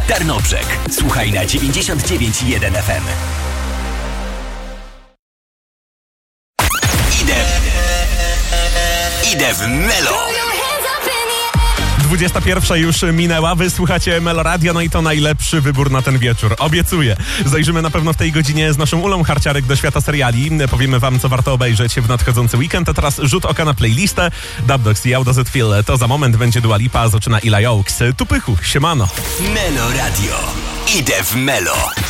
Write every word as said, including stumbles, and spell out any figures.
Tarnobrzeg. Słuchaj na dziewięćdziesiąt dziewięć i jeden F M. Idę. Idę w Melo. dwudziesta pierwsza już minęła, wy słuchacie Melo Radio, no i to najlepszy wybór na ten wieczór. Obiecuję. Zajrzymy na pewno w tej godzinie z naszą Ulą Harciarek do świata seriali. Powiemy wam, co warto obejrzeć w nadchodzący weekend, a teraz rzut oka na playlistę. Dubdogs i How Does It Feel. To za moment będzie Dua Lipa, zaczyna Eli Oaks. Tupychu, siemano. Melo Radio. Idę w Melo.